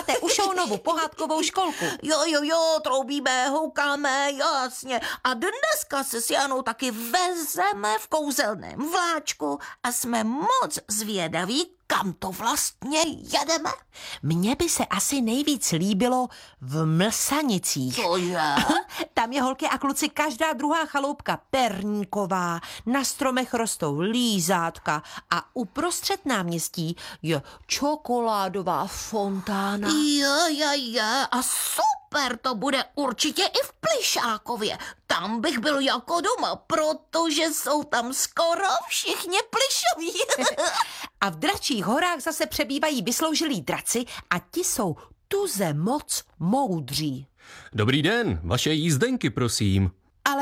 Máte Ušounovu pohádkovou školku. Jo, troubíme, houkáme, jasně. A dneska se s Janou taky vezeme v kouzelném vláčku a jsme moc zvědaví, kam to vlastně jedeme. Mně by se asi nejvíc líbilo v Mlsanicích. Cože? Tam je, holky a kluci, každá druhá chaloupka perníková, na stromech rostou lízátka a uprostřed náměstí je čokoládová fontána. Jo, a super to bude určitě i v Plišákově. Tam bych byl jako doma, protože jsou tam skoro všichni plišoví. A v Dračích horách zase přebývají vysloužilí draci a ti jsou tuze moc moudří. Dobrý den, vaše jízdenky, prosím.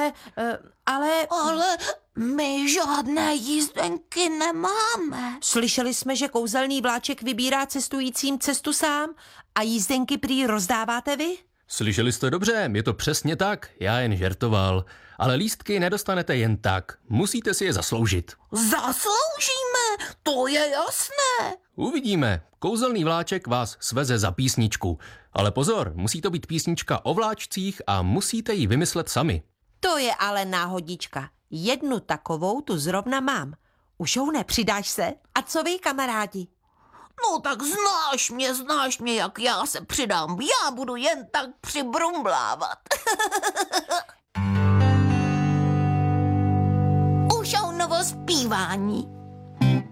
Ale my žádné jízdenky nemáme. slyšeli jsme, že kouzelný vláček vybírá cestujícím cestu sám a jízdenky prý rozdáváte vy? Slyšeli jste dobře, je to přesně tak, já jen žertoval. Ale lístky nedostanete jen tak, musíte si je zasloužit. Zasloužíme, to je jasné. Uvidíme, kouzelný vláček vás sveze za písničku. Ale pozor, musí to být písnička o vláčcích a musíte ji vymyslet sami. To je ale náhodička. Jednu takovou tu zrovna mám. Ušoune, přidáš se? A co vy, kamarádi? No tak znáš mě, jak já se přidám. Já budu jen tak přibrumblávat. Ušounovo zpívání.